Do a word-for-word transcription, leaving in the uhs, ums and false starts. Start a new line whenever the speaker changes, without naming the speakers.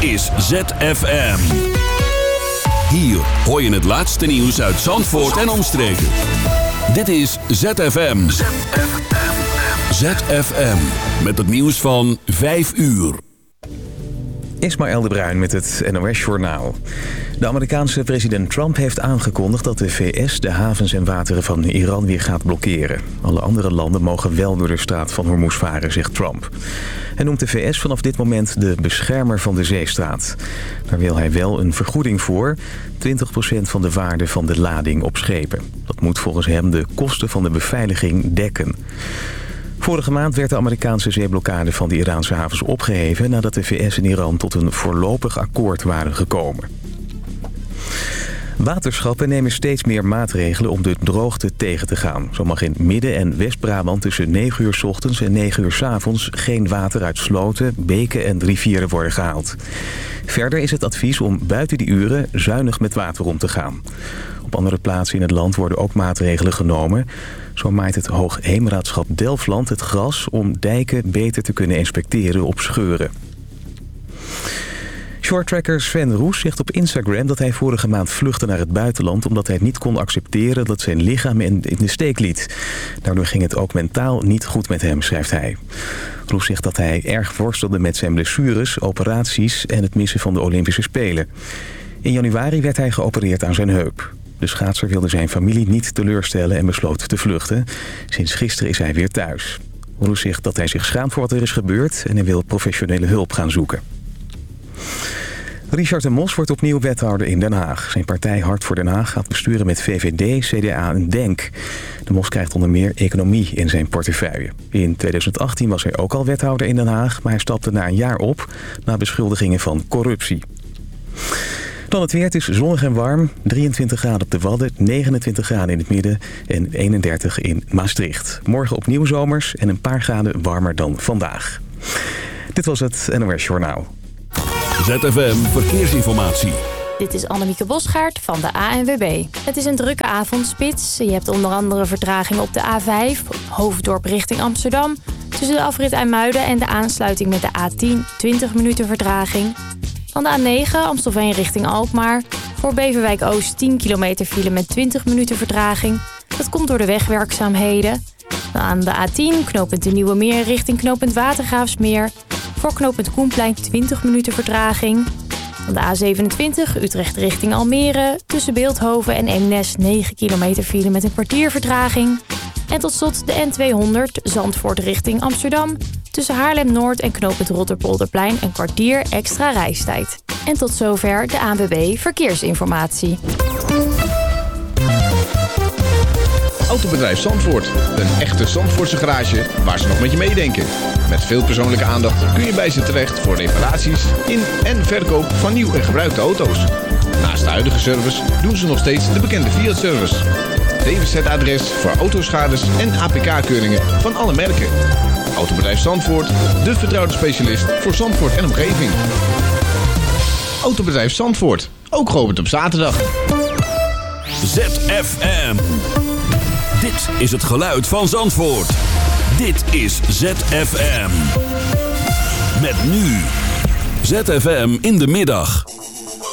is Z F M. Hier hoor je het laatste nieuws uit Zandvoort en omstreken. Dit is Z F M. Z F M. Met het nieuws van vijf uur.
Ismaël de Bruin met het N O S-journaal. De Amerikaanse president Trump heeft aangekondigd dat de V S de havens en wateren van Iran weer gaat blokkeren. Alle andere landen mogen wel door de straat van Hormuz varen, zegt Trump. Hij noemt de V S vanaf dit moment de beschermer van de zeestraat. Daar wil hij wel een vergoeding voor, twintig procent van de waarde van de lading op schepen. Dat moet volgens hem de kosten van de beveiliging dekken. Vorige maand werd de Amerikaanse zeeblokkade van de Iraanse havens opgeheven nadat de V S en Iran tot een voorlopig akkoord waren gekomen. Waterschappen nemen steeds meer maatregelen om de droogte tegen te gaan. Zo mag in Midden- en West-Brabant tussen negen uur 's ochtends en negen uur 's avonds geen water uit sloten, beken en rivieren worden gehaald. Verder is het advies om buiten die uren zuinig met water om te gaan. Op andere plaatsen in het land worden ook maatregelen genomen. Zo maait het Hoogheemraadschap Delfland het gras om dijken beter te kunnen inspecteren op scheuren. Shorttracker Sven Roes zegt op Instagram dat hij vorige maand vluchtte naar het buitenland omdat hij niet kon accepteren dat zijn lichaam in de steek liet. Daardoor ging het ook mentaal niet goed met hem, schrijft hij. Roes zegt dat hij erg worstelde met zijn blessures, operaties en het missen van de Olympische Spelen. In januari werd hij geopereerd aan zijn heup. De schaatser wilde zijn familie niet teleurstellen en besloot te vluchten. Sinds gisteren is hij weer thuis. Roes zegt dat hij zich schaamt voor wat er is gebeurd en hij wil professionele hulp gaan zoeken. Richard de Mos wordt opnieuw wethouder in Den Haag. Zijn partij Hart voor Den Haag gaat besturen met V V D, C D A en DENK. De Mos krijgt onder meer economie in zijn portefeuille. In tweeduizend achttien was hij ook al wethouder in Den Haag, maar hij stapte na een jaar op na beschuldigingen van corruptie. Dan het weer. Het is zonnig en warm. drieëntwintig graden op de Wadden, negenentwintig graden in het midden en eenendertig in Maastricht. Morgen opnieuw zomers en een paar graden warmer dan vandaag. Dit was het N O S Journaal.
Z F M Verkeersinformatie.
Dit is Annemieke Bosgaard van de A N W B. Het is een drukke avondspits. Je hebt onder andere vertraging op de A vijf, Hoofddorp richting Amsterdam. Tussen de afrit IJmuiden en de aansluiting met de A tien, twintig minuten vertraging. Van de A negen, Amstelveen richting Alkmaar. Voor Beverwijk Oost tien kilometer file met twintig minuten vertraging. Dat komt door de wegwerkzaamheden. Dan aan de A tien, knooppunt de Nieuwe Meer richting knooppunt Watergraafsmeer. Voor knooppunt Koenplein twintig minuten vertraging. Dan de A zevenentwintig, Utrecht richting Almere. Tussen Beeldhoven en Eemnes negen kilometer file met een kwartier vertraging. En tot slot de N tweehonderd, Zandvoort richting Amsterdam. Tussen Haarlem-Noord en knooppunt Rotterpolderplein een kwartier extra reistijd. En tot zover de A N W B Verkeersinformatie.
Autobedrijf Zandvoort. Een echte Zandvoortse garage waar ze nog met je meedenken. Met veel persoonlijke aandacht kun je bij ze terecht voor reparaties in en verkoop van nieuw en gebruikte auto's. Naast de huidige service doen ze nog steeds de bekende Fiat-service. D W Z-adres voor autoschades en A P K-keuringen van alle merken. Autobedrijf Zandvoort, de vertrouwde specialist voor Zandvoort en omgeving. Autobedrijf Zandvoort, ook geopend op zaterdag.
Z F M. Dit is het geluid van Zandvoort. Dit is Z F M. Met nu. Z F M in de middag.